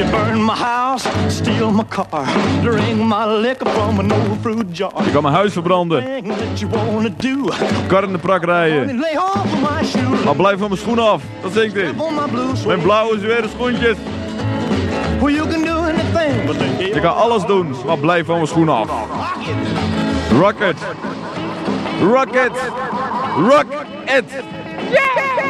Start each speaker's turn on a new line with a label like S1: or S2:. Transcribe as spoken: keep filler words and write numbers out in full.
S1: You burn my house, steal my car, drink my liquor from an old fruit jar.
S2: Je kan mijn huis verbranden.
S1: That you wanna do.
S2: Kar in de prak rijden.
S1: Lay off my shoes.
S2: Maar blijf van mijn schoenen af. Dat zingt hij.
S1: On my blue suede.
S2: Mijn blauwe zware schoentjes.
S1: Well, you can do anything but the
S2: Je kan alles doen, maar blijf van mijn schoenen af. Rock it. Rock it. Rock it. Yeah!